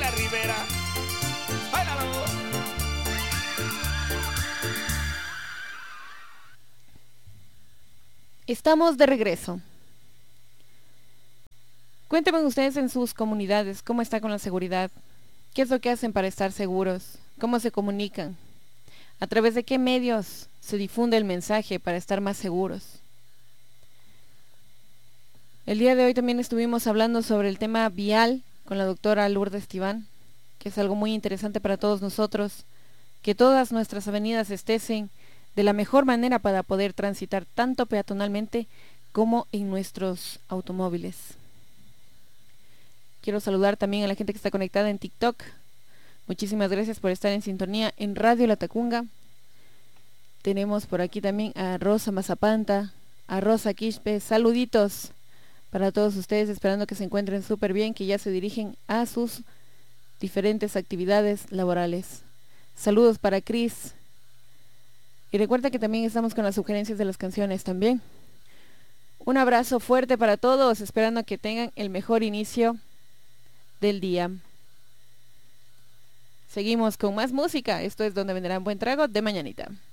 la Ribera. ¡Báilalo! Estamos de regreso. Cuéntenme ustedes en sus comunidades cómo está con la seguridad. ¿Qué es lo que hacen para estar seguros? ¿Cómo se comunican? ¿A través de qué medios se difunde el mensaje para estar más seguros? El día de hoy también estuvimos hablando sobre el tema vial con la doctora Lourdes Tibán, que es algo muy interesante para todos nosotros, que todas nuestras avenidas estén de la mejor manera para poder transitar tanto peatonalmente como en nuestros automóviles. Quiero saludar también a la gente que está conectada en TikTok. Muchísimas gracias por estar en sintonía en Radio La Tacunga. Tenemos por aquí también a Rosa Mazapanta, a Rosa Quispe. Saluditos para todos ustedes, esperando que se encuentren súper bien, que ya se dirigen a sus diferentes actividades laborales. Saludos para Cris. Y recuerda que también estamos con las sugerencias de las canciones también. Un abrazo fuerte para todos, esperando que tengan el mejor inicio del día. Seguimos con más música. Esto es Donde Venderán Buen Trago de Mañanita.